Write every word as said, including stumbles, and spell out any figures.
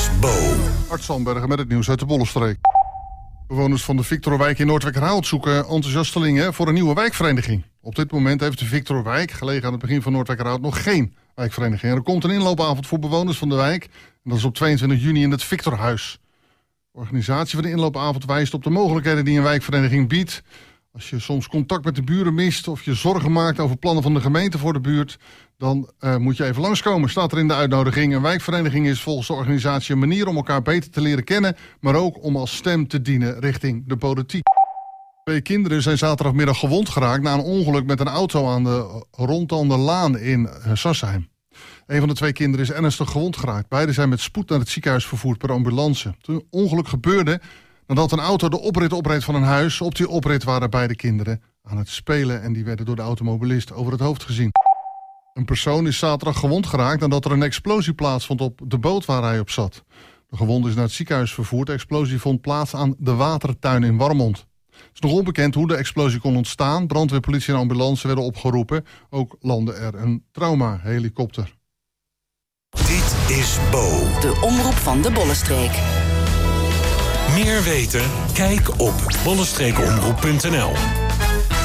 is Bo. Art Sandbergen met het nieuws uit de Bollenstreek. Bewoners van de Victorwijk in Noordwijkerhout zoeken enthousiastelingen voor een nieuwe wijkvereniging. Op dit moment heeft de Victorwijk, gelegen aan het begin van Noordwijkerhout, nog geen wijkvereniging. Er komt een inloopavond voor bewoners van de wijk. En dat is op tweeëntwintig juni in het Victorhuis. De organisatie van de inloopavond wijst op de mogelijkheden die een wijkvereniging biedt. Als je soms contact met de buren mist of je zorgen maakt over plannen van de gemeente voor de buurt, dan uh, moet je even langskomen, staat er in de uitnodiging. Een wijkvereniging is volgens de organisatie een manier om elkaar beter te leren kennen, maar ook om als stem te dienen richting de politiek. Twee kinderen zijn zaterdagmiddag gewond geraakt na een ongeluk met een auto aan de Rondtanderlaan in Sarsheim. Een van de twee kinderen is ernstig gewond geraakt. Beiden zijn met spoed naar het ziekenhuis vervoerd per ambulance. Het ongeluk gebeurde nadat een auto de oprit opreed van een huis. Op die oprit waren beide kinderen aan het spelen en die werden door de automobilist over het hoofd gezien. Een persoon is zaterdag gewond geraakt nadat er een explosie plaatsvond op de boot waar hij op zat. De gewonde is naar het ziekenhuis vervoerd. De explosie vond plaats aan de Watertuin in Warmond. Het is nog onbekend hoe de explosie kon ontstaan. Brandweer, politie en ambulance werden opgeroepen. Ook landde er een traumahelikopter. Dit is Bo. De omroep van de Bollenstreek. Meer weten? Kijk op bollenstreekomroep punt n l.